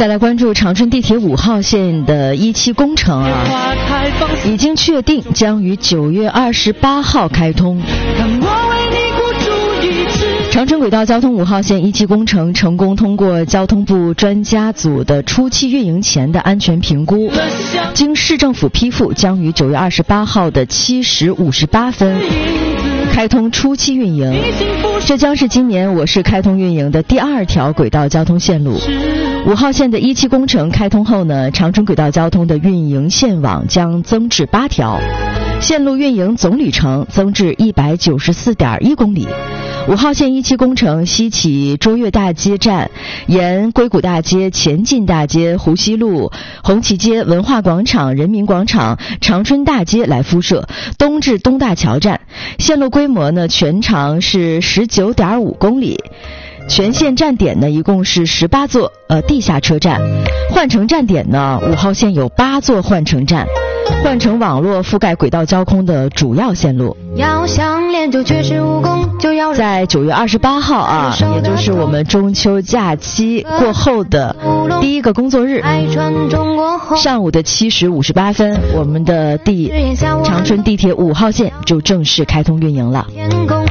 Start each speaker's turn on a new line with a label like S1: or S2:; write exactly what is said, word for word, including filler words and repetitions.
S1: 再来关注长春地铁五号线的一期工程啊，已经确定将于九月二十八号开通。长春轨道交通五号线一期工程成功通过交通部专家组的初期运营前的安全评估，经市政府批复，将于九月二十八号的七时五十八分开通初期运营。这将是今年我市开通运营的第二条轨道交通线路。五号线的一期工程开通后呢，长春轨道交通的运营线网将增至八条，线路运营总里程增至一百九十四点一公里。五号线一期工程西起卓越大街站，沿硅谷大街、前进大街、湖西路、红旗街、文化广场、人民广场、长春大街来敷设，东至东大桥站。线路规模呢，全长是十九点五公里。全线站点呢，一共是十八座呃地下车站。换乘站点呢，五号线有八座换乘站。换乘网络覆盖轨道交通的主要线路。
S2: 要想练就绝世武功，就要
S1: 在九月二十八号啊，也就是我们中秋假期过后的第一个工作日，上午的七时五十八分，我们的地长春地铁五号线就正式开通运营了。